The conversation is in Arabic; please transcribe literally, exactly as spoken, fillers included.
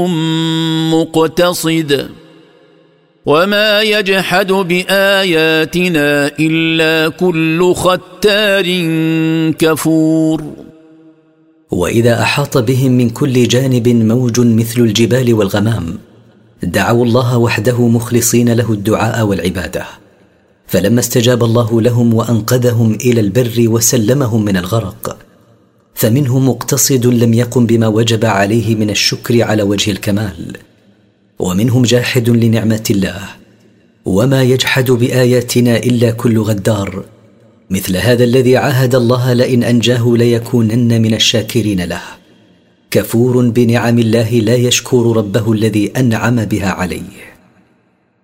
مقتصد وما يجحد بآياتنا إلا كل ختار كفور. وإذا أحاط بهم من كل جانب موج مثل الجبال والغمام دعوا الله وحده مخلصين له الدعاء والعبادة، فلما استجاب الله لهم وأنقذهم إلى البر وسلمهم من الغرق فمنهم مقتصد لم يقم بما وجب عليه من الشكر على وجه الكمال، ومنهم جاحد لنعمة الله. وما يجحد بآياتنا إلا كل غدار، مثل هذا الذي عاهد الله لئن أنجاه ليكونن من الشاكرين له، كفور بنعم الله لا يشكر ربه الذي أنعم بها عليه.